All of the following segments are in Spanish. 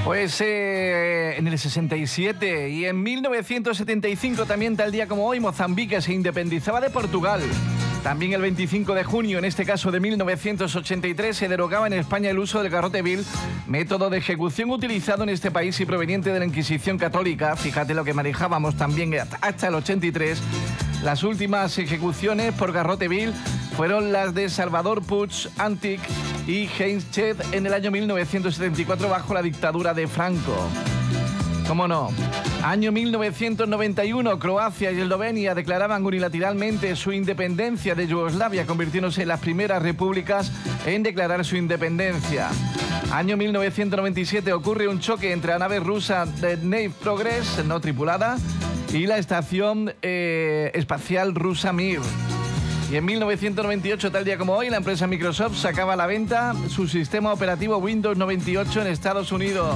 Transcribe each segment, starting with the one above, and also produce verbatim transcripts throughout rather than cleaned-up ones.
Pues eh, en el sesenta y siete y en mil novecientos setenta y cinco, también tal día como hoy, Mozambique se independizaba de Portugal. También el veinticinco de junio, en este caso de mil novecientos ochenta y tres, se derogaba en España el uso del garrote vil, método de ejecución utilizado en este país y proveniente de la Inquisición católica. Fíjate lo que manejábamos también hasta el ochenta y tres. Las últimas ejecuciones por garrote vil fueron las de Salvador Puig Antich y Heinz Ched en el año mil novecientos setenta y cuatro bajo la dictadura de Franco. ¿Cómo no? Año mil novecientos noventa y uno, Croacia y Eslovenia declaraban unilateralmente su independencia de Yugoslavia, convirtiéndose en las primeras repúblicas en declarar su independencia. Año mil novecientos noventa y siete, ocurre un choque entre la nave rusa de Nave Progress, no tripulada, y la estación eh, espacial rusa Mir. Y en mil novecientos noventa y ocho, tal día como hoy, la empresa Microsoft sacaba a la venta su sistema operativo Windows noventa y ocho en Estados Unidos.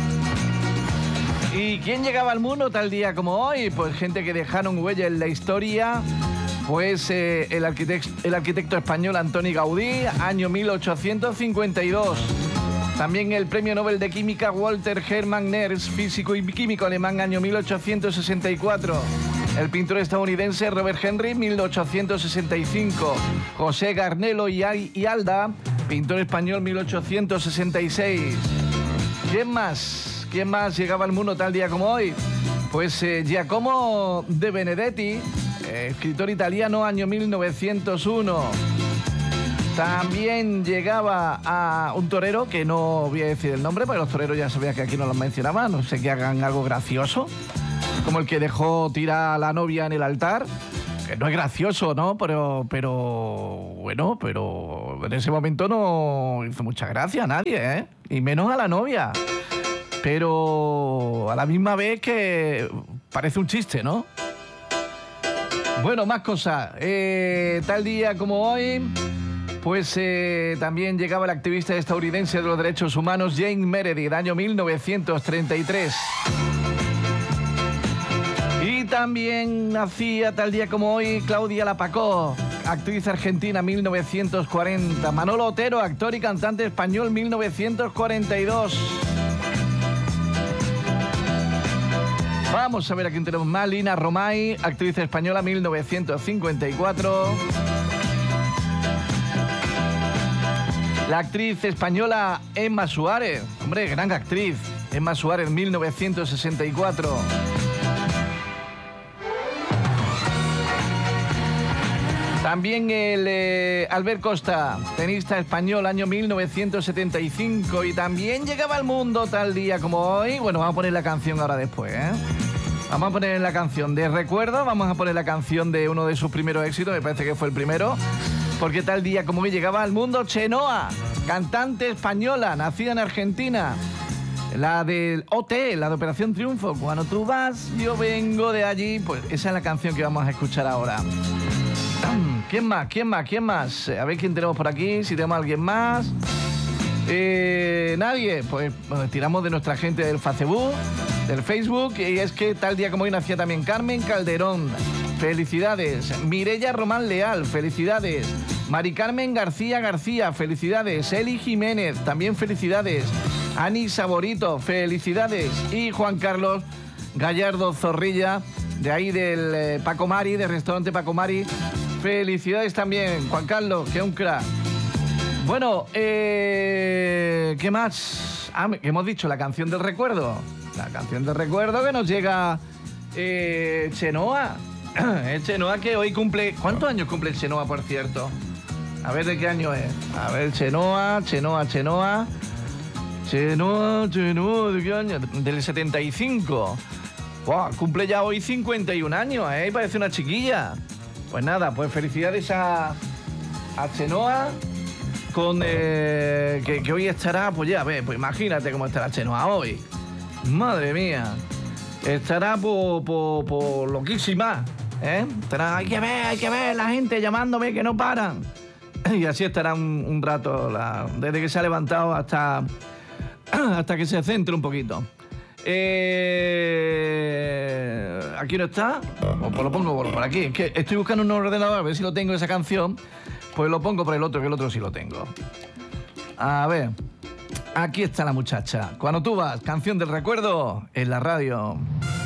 ¿Y quién llegaba al mundo tal día como hoy? Pues gente que dejaron huella en la historia. Pues eh, el, arquitecto, el arquitecto español Antoni Gaudí, año mil ochocientos cincuenta y dos. También el premio Nobel de Química Walter Hermann Nernst, físico y químico alemán, año mil ochocientos sesenta y cuatro. El pintor estadounidense Robert Henry, mil ochocientos sesenta y cinco. José Garnelo y Alda, pintor español, mil ochocientos sesenta y seis. ¿Quién más? ¿Quién más llegaba al mundo tal día como hoy? Pues eh, Giacomo de Benedetti, eh, escritor italiano, año mil novecientos uno. También llegaba a un torero, que no voy a decir el nombre, porque los toreros ya sabía que aquí no los mencionaba, no sé, que hagan algo gracioso, como el que dejó tirar a la novia en el altar, que no es gracioso, ¿no? Pero, pero bueno, pero en ese momento no hizo mucha gracia a nadie, ¿eh? Y menos a la novia. Pero a la misma vez que parece un chiste, ¿no? Bueno, más cosas. Eh, tal día como hoy, pues eh, también llegaba el activista estadounidense de los derechos humanos James Meredith, año mil novecientos treinta y tres. Y también nacía tal día como hoy Claudia Lapacó, actriz argentina, mil novecientos cuarenta. Manolo Otero, actor y cantante español, mil novecientos cuarenta y dos. Vamos a ver a quién tenemos más. Lina Romay, actriz española, mil novecientos cincuenta y cuatro. La actriz española Emma Suárez, hombre, gran actriz, Emma Suárez, mil novecientos sesenta y cuatro. También el eh, Albert Costa, tenista español, año mil novecientos setenta y cinco. Y también llegaba al mundo tal día como hoy. Bueno, vamos a poner la canción ahora después, ¿eh? Vamos a poner la canción de recuerdo, vamos a poner la canción de uno de sus primeros éxitos, me parece que fue el primero, porque tal día como hoy llegaba al mundo Chenoa, cantante española, nacida en Argentina, la del O T, la de Operación Triunfo, cuando tú vas, yo vengo de allí, pues esa es la canción que vamos a escuchar ahora. ¿Quién más? ¿Quién más? ¿Quién más? A ver quién tenemos por aquí, si tenemos a alguien más. Eh, nadie, pues bueno, tiramos de nuestra gente del Facebook, del Facebook, y es que tal día como hoy nacía también Carmen Calderón, felicidades. Mireia Román Leal, felicidades. Mari Carmen García García, felicidades. Eli Jiménez, también felicidades. Ani Saborito, felicidades. Y Juan Carlos Gallardo Zorrilla, de ahí del eh, Paco Mari, del restaurante Paco Mari, felicidades también. Juan Carlos, que es un crack. Bueno, eh, ¿qué más? Ah, que hemos dicho la canción del recuerdo. La canción del recuerdo que nos llega eh, Chenoa. El Chenoa que hoy cumple... ¿Cuántos años cumple el Chenoa, por cierto? A ver de qué año es. A ver, Chenoa, Chenoa, Chenoa. Chenoa, Chenoa, ¿de qué año? Del setenta y cinco. Wow, cumple ya hoy cincuenta y un años, ¿eh? Parece una chiquilla. Pues nada, pues felicidades a, a Chenoa. Con eh, que, que hoy estará, pues ya ves, pues imagínate cómo estará Chenoa hoy. Madre mía. Estará por, por, por loquísima, ¿eh? Estará, hay que ver, hay que ver, la gente llamándome que no paran. Y así estará un, un rato, la, desde que se ha levantado hasta, hasta que se centre un poquito. Eh, aquí no está, pues lo pongo por, por aquí. Es que estoy buscando un ordenador a ver si lo tengo esa canción. Pues lo pongo por el otro, que el otro sí lo tengo. A ver. Aquí está la muchacha. Cuando tú vas, canción del recuerdo en la radio.